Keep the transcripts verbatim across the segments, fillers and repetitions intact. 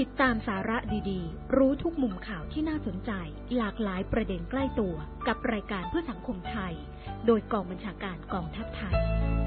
ติดตามสาระดีๆรู้ทุกมุมข่าวที่น่าสนใจหลากหลายประเด็นใกล้ตัวกับรายการเพื่อสังคมไทยโดยกองบัญชาการกองทัพไทย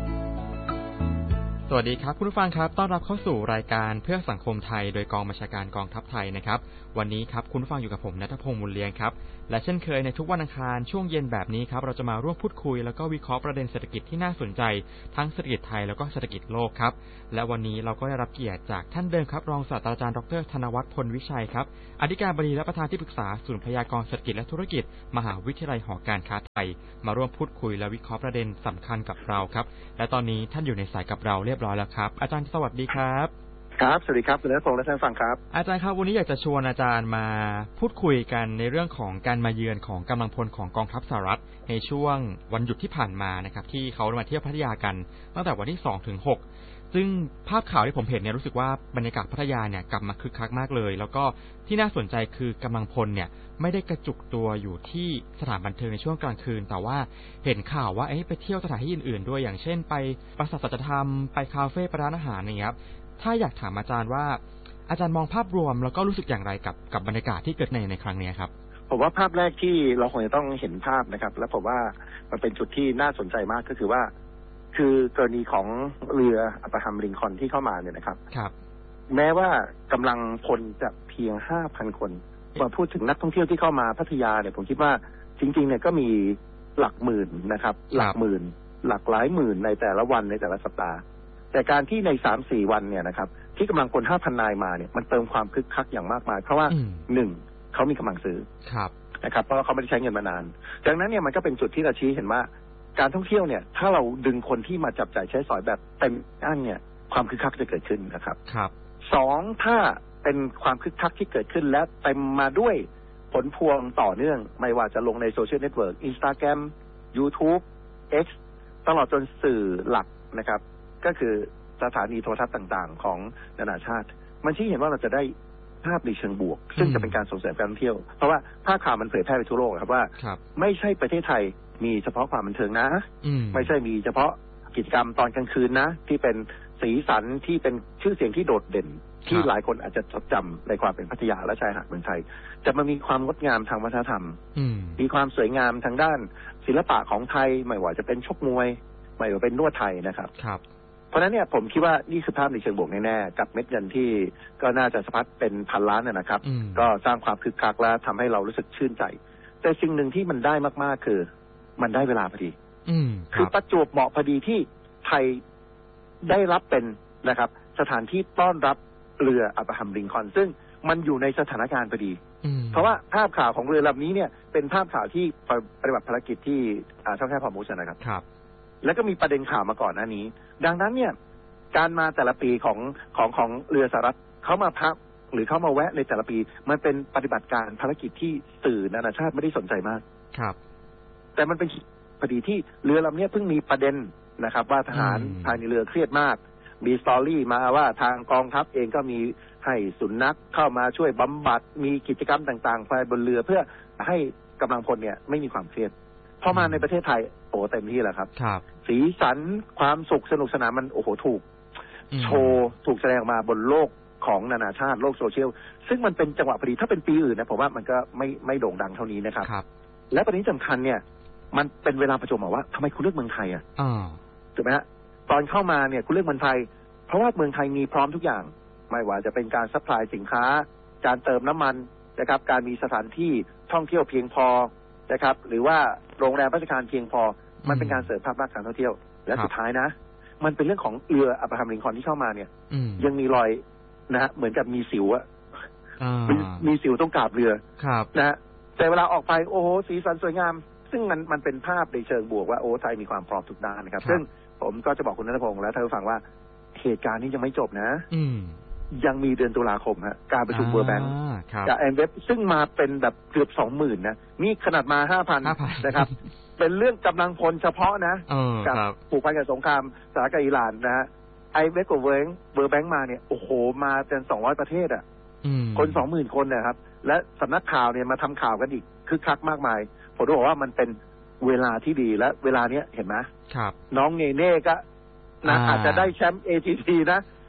สวัสดีครับคุณผู้ฟังครับต้อนรับเข้าสู่รายการเพื่อสังคมไทยโดยกองบัญชาการกองทัพไทยนะครับวันนี้ครับคุณผู้ฟังอยู่กับผมณัฐพงษ์ มูลเลี้ยงครับและเช่นเคยในทุกวันอังคารช่วงเย็นแบบนี้ครับเราจะมาร่วมพูดคุยแล้วก็วิเคราะห์ประเด็นเศรษฐกิจที่น่าสนใจทั้งเศรษฐกิจไทยแล้วก็เศรษฐกิจโลกครับและวันนี้เราก็ได้รับเกียรติจากท่านเดิมครับรองศาสตราจารย์ดร.ธนวัฒน์ พลวิชัยครับอธิการบดีและประธานที่ปรึกษาศูนย์พยากรณ์เศรษฐกิจและธุรกิจมหาวิทยาลัยหอการค้าไทยมาร่วมพูดคุยและวิเคราะห์ประเด็นสำคัญกับเราครับและตอนนี้ท่านอยู่ในสายกับเราเรียบร้อยแล้วครับอาจารย์สวัสดีครับครับสวัสดีครับคุณณัฐพงษ์และท่านฟังครับอาจารย์ครับวันนี้อยากจะชวนอาจารย์มาพูดคุยกันในเรื่องของการมาเยือนของกำลังพลของกองทัพสหรัฐในช่วงวันหยุดที่ผ่านมานะครับที่เขามาเที่ยวพัทยากันตั้งแต่วันที่สองถึงหกซึ่งภาพข่าวที่ผมเห็นเนี่ยรู้สึกว่าบรรยากาศพัทยาเนี่ยกลับมาคึกคักมากเลยแล้วก็ที่น่าสนใจคือกำลังพลเนี่ยไม่ได้กระจุกตัวอยู่ที่สถานบันเทิงในช่วงกลางคืนแต่ว่าเห็นข่าวว่าเอ๊ะไปเที่ยวสถานที่อื่นๆด้วยอย่างเช่นไปปราสาทสัจธรรมไปคาเฟ่ไปร้านอาหารอย่างเงี้ยถ้าอยากถามอาจารย์ว่าอาจารย์มองภาพรวมแล้วก็รู้สึกอย่างไรกับกับบรรยากาศที่เกิดในในครั้งนี้ครับผมว่าภาพแรกที่เราคงจะต้องเห็นภาพนะครับและผมว่ามันเป็นจุดที่น่าสนใจมากก็คือว่าคือกรณีของเรืออับราฮัมลิงคอล์นที่เข้ามาเนี่ยนะครับครับแม้ว่ากำลังพลจะเพียง ห้าพัน คนมาพูดถึงนักท่องเที่ยวที่เข้ามาพัทยาเนี่ยผมคิดว่าจริงๆเนี่ยก็มีหลักหมื่นนะครับหลักหมื่นหลักหลายหมื่นในแต่ละวันในแต่ละสัปดาห์แต่การที่ใน สามสี่ วันเนี่ยนะครับที่กำลังพล ห้าพัน นายมาเนี่ยมันเติมความคึกคักอย่างมากมายเพราะว่าหนึ่งเขามีกำลังซื้อนะครับเพราะว่าเขาไม่ได้ใช้เงินมานานดังนั้นเนี่ยมันก็เป็นจุดที่เราชี้เห็นว่าการท่องเที่ยวเนี่ยถ้าเราดึงคนที่มาจับจ่ายใช้สอยแบบเต็มอั้นเนี่ยความคึกคักจะเกิดขึ้นนะครับครับสองถ้าเป็นความคึกคักที่เกิดขึ้นและเต็มมาด้วยผลพวงต่อเนื่องไม่ว่าจะลงในโซเชียลเน็ตเวิร์ก Instagram YouTube X ตลอดจนสื่อหลักนะครับก็คือสถานีโทรทัศน์ต่างๆของนานาชาติมันชี้เห็นว่าเราจะได้ภาพในเชิงบวกซึ่งจะเป็นการส่งเสริมการท่องเที่ยวเพราะว่าภาพข่าวมันเผยแพร่ไปทั่วโลกครับว่าไม่ใช่ประเทศไทยมีเฉพาะความบันเทิงนะไม่ใช่มีเฉพาะกิจกรรมตอนกลางคืนนะที่เป็นสีสันที่เป็นชื่อเสียงที่โดดเด่นที่หลายคนอาจจะจดจำในความเป็นพัทยาและชายหาดเมืองไทยจะมามีความงดงามทางวัฒนธรรมมีความสวยงามทางด้านศิลปะของไทยไม่ว่าจะเป็นชกมวยไม่ว่าเป็นนวดไทยนะครับเพราะฉะนั้นเนี่ยผมคิดว่านี่คือภาพในเชิงบวกแน่ๆกับเม็ดเงินที่ก็น่าจะสะพัดเป็นพันล้านนะครับก็สร้างความคึกคักและทำให้เรารู้สึกชื่นใจแต่สิ่งหนึ่งที่มันได้มากๆคือมันได้เวลาพอดีคือประจวบเหมาะพอดีที่ไทยได้รับเป็นนะครับสถานที่ต้อนรับเรืออับราฮัมลิงคอล์นซึ่งมันอยู่ในสถานการณ์พอดีเพราะว่าภาพข่าวของเรือลำนี้เนี่ยเป็นภาพข่าวที่ปฏิบัติภารกิจที่ช่องแคบฮอร์มุซนะครับแล้วก็มีประเด็นข่าวมาก่อนหน้านี้ดังนั้นเนี่ยการมาแต่ละปีของของของเรือสหรัฐเขามาพักหรือเขามาแวะในแต่ละปีมันเป็นปฏิบัติการภารกิจที่สื่อนานาชาติไม่ได้สนใจมากครับแต่มันเป็นพอดีที่เรือลำนี้เพิ่งมีประเด็นนะครับว่าทหารภายในเรือเครียดมากมีสตอรี่มาว่าทางกองทัพเองก็มีให้สุนัขเข้ามาช่วยบำบัดมีกิจกรรมต่างๆภายบนเรือเพื่อให้กำลังพลเนี่ยไม่มีความเครียดพอมาในประเทศไทยโอ้เต็มที่แล้วครับสีสันความสุขสนุกสนานมันโอ้โหถูกโชว์ถูกแสดงออกมาบนโลกของนานาชาติโลกโซเชียลซึ่งมันเป็นจังหวะพอดีถ้าเป็นปีอื่นนะผมว่ามันก็ไม่ไม่โด่งดังเท่านี้นะครับและประเด็นสำคัญเนี่ยมันเป็นเวลาประจวบเหมาะว่าทำไมคุณเลือกเมืองไทยอ่ะถูกไหมฮะตอนเข้ามาเนี่ยคุณเลือกเมืองไทยเพราะว่าเมืองไทยมีพร้อมทุกอย่างไม่ว่าจะเป็นการซัพพลายสินค้าการเติมน้ำมันนะครับการมีสถานที่ท่องเที่ยวเพียงพอนะครับหรือว่าโรงแรมราชการเพียงพอมันเป็นการเสริมภาพลักษณ์การท่องเที่ยวและสุดท้ายนะมันเป็นเรื่องของเรืออับราฮัมลิงคอล์นที่เข้ามาเนี่ยยังมีรอยนะฮะเหมือนกับมีสิวอะมีสิวตรงกาบเรือนะฮะแต่เวลาออกไปโอ้โหสีสันสวยงามซึ่งมันมันเป็นภาพในเชิงบวกว่าโอ้ไทยมีความพร้อมทุกด้านนะครับซึ่งผมก็จะบอกคุณณัฐพงษ์และท่านผู้ฟังว่าเหตุการณ์นี้ยังไม่จบนะยังมีเดือนตุลาคมฮะการประชุมเวิลด์แบงก์กับแอมเวฟซึ่งมาเป็นแบบเกือบสองหมื่นนะนี่ขนาดมาห้าพันนะครับเป็นเรื่องกำลังพลเฉพาะนะกับผูกพันกับสงครามสหรัฐกับอิหร่านนะฮะไอเวฟกับเวิร์เวิลด์แบงก์มาเนี่ยโอ้โหมาเป็นสองร้อยประเทศอ่ะคนสองหมื่นคนนะครับและสำนักข่าวเนี่ยมาทำข่าวกันอีกคึกคักมากมายผมต้องบอกว่ามันเป็นเวลาที่ดีและเวลาเนี้ยเห็นไหมน้องเนเน่ก็นะอาจจะได้แชมป์ เอ ที ซี นะ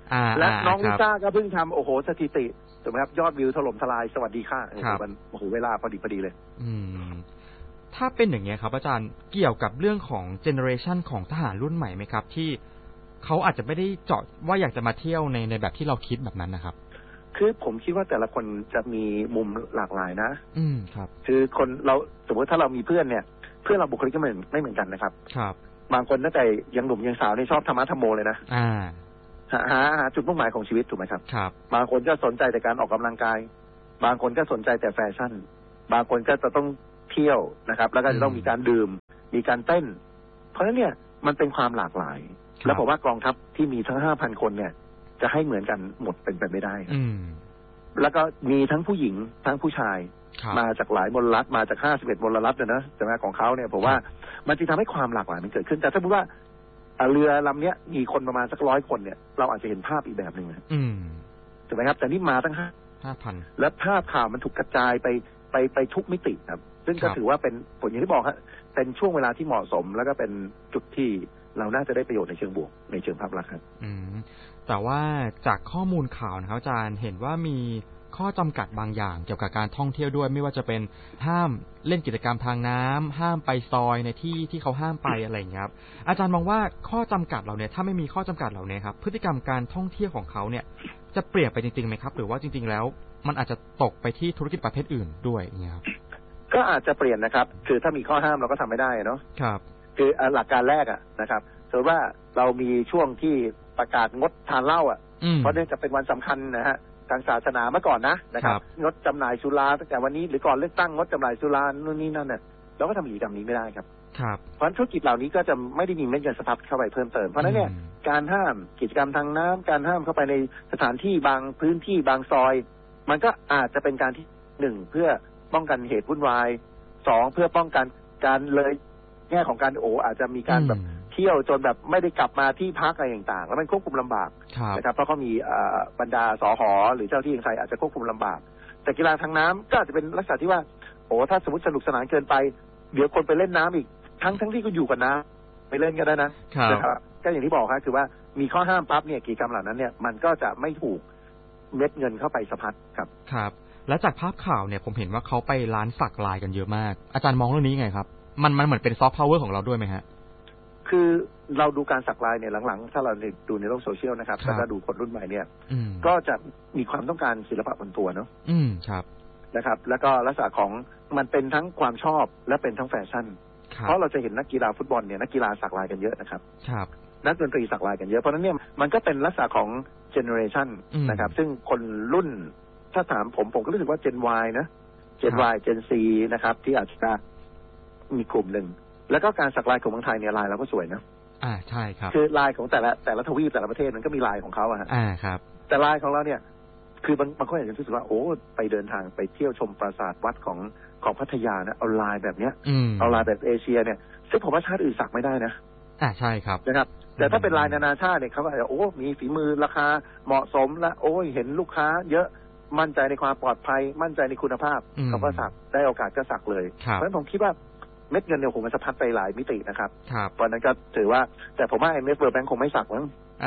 และน้องลิซ่าก็เพิ่งทำโอ้โหสถิติถูกไหมครับยอดวิวถล่มทลายสวัสดีค่ะโอ้โหมันโอ้โหเวลาพอดีพอดีเลยอืมถ้าเป็นอย่างเงี้ยครับอาจารย์เกี่ยวกับเรื่องของเจเนอเรชันของทหารรุ่นใหม่ไหมครับที่เขาอาจจะไม่ได้เจาะว่าอยากจะมาเที่ยวในในแบบที่เราคิดแบบนั้นนะครับคือผมคิดว่าแต่ละคนจะมีมุมหลากหลายนะอืมครับคือคนเราสมมติถ้าเรามีเพื่อนเนี่ยเพื่อนเราบุคลิกก็ไม่ไม่เหมือนกันนะครับครับบางคนตั้งแต่ยังหนุ่มยังสาวนี่ชอบธรรมะธรรมโมเลยนะอ่าหาหาหาจุดมุ่งหมายของชีวิตถูกไหมครับครับบางคนก็สนใจแต่การออกกำลังกายบางคนก็สนใจแต่แฟชั่นบางคนก็จะต้องเที่ยวนะครับแล้วก็จะต้องมีการดื่มมีการเต้นเพราะฉะนั้นเนี่ยมันเป็นความหลากหลายแล้วผมว่ากองทัพที่มีทั้งห้าพันคนเนี่ยจะให้เหมือนกันหมดเป็นไปไม่ได้แล้วก็มีทั้งผู้หญิงทั้งผู้ชายมาจากหลายมลรัฐมาจากห้าสิบเอ็ดมลรัฐนะแต่ว่าของเขาเนี่ยผมว่ามันจะทำให้ความหลากหลายมันเกิดขึ้นแต่ถ้าพูดว่าเรือลำเนี้ยมีคนประมาณสักร้อยคนเนี่ยเราอาจจะเห็นภาพอีกแบบหนึ่งนะถูกไหมครับแต่นี่มาตั้งห้าห้าพันและภาพข่าวมันถูกกระจายไปไปไปทุกมิติครับซึ่งก็ถือว่าเป็นผลอย่างที่บอกครับเป็นช่วงเวลาที่เหมาะสมแล้วก็เป็นจุดที่เราน่าจะได้ประโยชน์ในเชิงบวกในเชิงภาพลักษณ์ครับอืมแต่ว่าจากข้อมูลข่าวนะครับอาจารย์เห็นว่ามีข้อจำกัดบางอย่างเกี่ยวกับการท่องเที่ยวด้วยไม่ว่าจะเป็นห้ามเล่นกิจกรรมทางน้ำห้ามไปซอยในที่ที่เขาห้ามไปอะไรอย่างเงี้ยครับอาจารย์มองว่าข้อจำกัดเหล่านี้ถ้าไม่มีข้อจำกัดเหล่านี้ครับพฤติกรรมการท่องเที่ยวของเขาเนี่ยจะเปลี่ยนไปจริงๆไหมครับหรือว่าจริงๆแล้วมันอาจจะตกไปที่ธุรกิจประเภทอื่นด้วยอย่างเงี้ยครับก็อาจจะเปลี่ยนนะครับคือถ้ามีข้อห้ามเราก็ทำไม่ได้เนาะครับคือหลักการแรกอะนะครับสมมติว่าเรามีช่วงที่ประกาศงดทานเหล้าอ่ะเพราะเนื่องจากเป็นวันสำคัญนะฮะทางศาสนาเมื่อก่อนนะนะครับงดจำหน่ายสุราตั้งแต่วันนี้หรือก่อนเลือกตั้งงดจำหน่ายสุรานู่นนี่นั่นเนี่ยเราก็ทำกิจกรรมนี้ไม่ได้ครับครับเพราะธุรกิจเหล่านี้ก็จะไม่ได้มีเม็ดเงินสะพัดเข้าไปเพิ่มเติมเพราะนั้นเนี่ยการห้ามกิจกรรมทางน้ำการห้ามเข้าไปในสถานที่บางพื้นที่บางซอยมันก็อาจจะเป็นการที่หนึ่งเพื่อป้องกันเหตุวุ่นวายสองเพื่อป้องกันการเลยแง่ของการโออาจจะมีการแบบเที่ยวจนแบบไม่ได้กลับมาที่พักอะไรต่างๆแล้วมันควบคุมลำบากนะครับเพราะเขามีบรรดาสหหรือเจ้าที่อย่างไรอาจจะควบคุมลำบากแต่กีฬาทางน้ำก็อาจจะเป็นลักษณะที่ว่าโอ้ถ้าสมมติสนุกสนานเกินไปเดี๋ยวคนไปเล่นน้ำอีกทั้งทั้งที่ก็อยู่กันนะไปเล่นกันได้นะนะครับก็อย่างที่บอกครับคือว่ามีข้อห้ามปั๊บเนี่ยกิจกรรมเหล่านั้นเนี่ยมันก็จะไม่ถูกเม็ดเงินเข้าไปสะพัดครับครับและจากภาพข่าวเนี่ยผมเห็นว่าเขาไปร้านสักลายกันเยอะมากอาจารย์มองเรื่องนี้ไงครับมันมันเหมือนเป็นซอฟต์พาวเวอร์ของเราด้วยไหมฮะคือเราดูการสักลายเนี่ยหลังๆถ้าเราดูในโลกโซเชียลนะครับแล้วก็ดูคนรุ่นใหม่เนี่ยก็จะมีความต้องการศิลปะบนตัวเนาะอืมครับนะครับแล้วก็ลักษณะของมันเป็นทั้งความชอบและเป็นทั้งแฟชั่นเพราะเราจะเห็นนักกีฬาฟุตบอลเนี่ยนักกีฬาสักลายกันเยอะนะครับครับนักดนตรีสักลายกันเยอะเพราะนั้นเนี่ยมันก็เป็นลักษณะของเจเนอเรชันนะครับซึ่งคนรุ่นถ้าถามผมผมก็รู้สึกว่าเจน Y นะเจน Y เจน C นะครับที่อาจจะมีกลุ่มหนึ่งแล้วก็การสักลายของเมืองไทยเนี่ยลายเราก็สวยนะอ่าใช่ครับคือลายของแต่ละแต่ละทวีปแต่ละประเทศมันก็มีลายของเขาอะฮะอ่าครับแต่ลายของเราเนี่ยคือบางบางคนอาจจะรู้สึกว่าโอ้ไปเดินทางไปเที่ยวชมปราสาทวัดของของพัทยานะเอาลายแบบเนี้ยเอาลายแบบเอเชียเนี่ยซึ่งผมว่าชาติอื่นสักไม่ได้นะอ่าใช่ครับนะครับแต่ถ้าเป็นลายนานาชาติเนี่ยเขาก็อาจจะโอ้มีฝีมือราคาเหมาะสมและโอ้ยเห็นลูกค้าเยอะมั่นใจในความปลอดภัยมั่นใจในคุณภาพเขาก็สักได้โอกาสก็สักเลยเพราะฉะนั้นผมคิดว่าเม็ดเงินเนี่ยคงมันจะพัดไปหลายมิตินะครับเพราะนั้นก็ถือว่าแต่ผมว่า ไอ เอ็ม เอฟ World Bank คงไม่สักมั้ง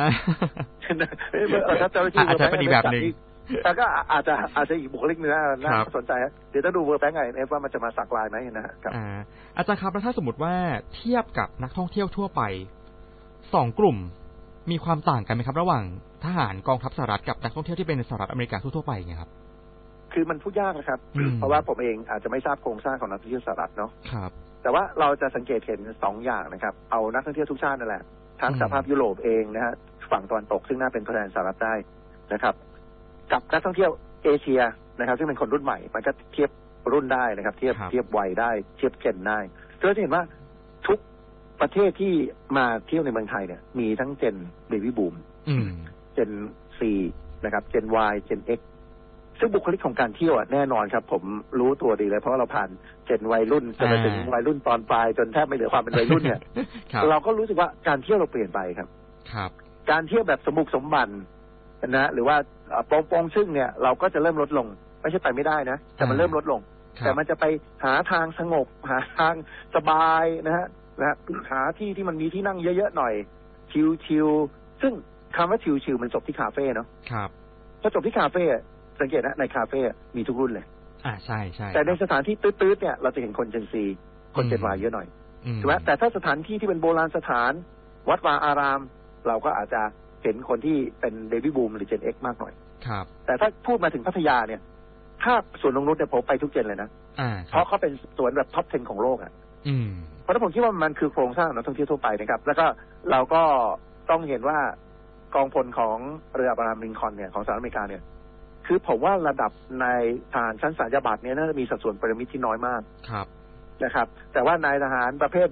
ถ้าเจ้าหน้าที่ World Bank ปฏิบัติหนึ่งแต่ก็อาจจะอาจจะอีกบุคลิกนึงน่าสนใจเดี๋ยวถ้าดู World Bank ไอ เอ็ม เอฟ ว่ามันจะมาสักลายไหมนะครับอาจารย์ครับแล้วถ้าสมมติว่าเทียบกับนักท่องเที่ยวทั่วไปสองกลุ่มมีความต่างกันไหมครับระหว่างทหารกองทัพสหรัฐกับนักท่องเที่ยวที่เป็นสหรัฐอเมริกาทั่วๆไปไงครับคือมันพูดยากนะครับเพราะว่าผมเองอาจจะไม่ทราบโครงสร้างของนักท่องเที่ยวสหรัฐเนาะครับแต่ว่าเราจะสังเกตเห็นสองอย่างนะครับเอานักท่องเที่ยวทุกชาตินั่นแหละทั้งสหภาพยุโรปเองนะฮะฝั่งตะวันตกซึ่งน่าเป็นตัวแทนสหรัฐได้นะครับกับนักท่องเที่ยวเอเชียนะครับซึ่งเป็นคนรุ่นใหม่มันก็เทียบรุ่นได้นะครับเทียบเทียบวัยได้เทียบเจนได้เราจะเห็นว่าทุกประเทศที่มาเที่ยวในเมืองไทยเนี่ยมีทั้งเจนเบบี้บูมเจน C นะครับเจน Y เจน X ซึ่งบุคลิกของการเที่ยวแน่นอนครับผมรู้ตัวดีเลยเพราะเราผ่านเจนวัยรุ่นจนไปถึงวัยรุ่นตอนปลายจนแทบไม่เหลือความเป็นวัยรุ่นเนี่ย เราก็รู้สึกว่าการเที่ยวเราเปลี่ยนไปครับครับการเที่ยวแบบสมบุกสมบันนะหรือว่าโปร่งโปร่งซึ่งเนี่ยเราก็จะเริ่มลดลงไม่ใช่ไปไม่ได้นะแต่มันเริ่มลดลงแต่มันจะไปหาทางสงบหาทางสบายนะฮะนะหาที่ที่มันมีที่นั่งเยอะๆหน่อยชิลๆซึ่งคำว่าชิลๆมันจบที่คาเฟ่เนาะครับพอจบที่คาเฟ่สังเกตนะในคาเฟ่มีทุกรุ่นเลยอ่าใช่ใช่แต่ในสถานที่ตื้อๆเนี่ยเราจะเห็นคนเจนซีคนเจนวายเยอะหน่อยถูกไหมแต่ถ้าสถานที่ที่เป็นโบราณสถานวัดวาอารามเราก็อาจจะเห็นคนที่เป็นเบบี้บูมหรือเจนเอ็กมากหน่อยครับแต่ถ้าพูดมาถึงพัทยาเนี่ยถ้าสวนนงนุชเนี่ยผมไปทุกเจนเลยนะเพราะเขาเป็นสวนแบบท็อปสิบของโลกอ่ะเพราะฉะนั้นผมคิดว่ามันคือโครงสร้างนักท่องเที่ยวทั่วไปนะครับแล้วก็เราก็ต้องเห็นว่ากองพลของเรืออับราฮัมลิงคอล์นเนี่ยของสหรัฐอเมริกาเนี่ยคือผมว่าระดับในทหารชั้นสัญญาบัตรเนี่ยน่าจะมีสัดส่วนปริมิตที่น้อยมากครับนะครับแต่ว่านายทหารประเภท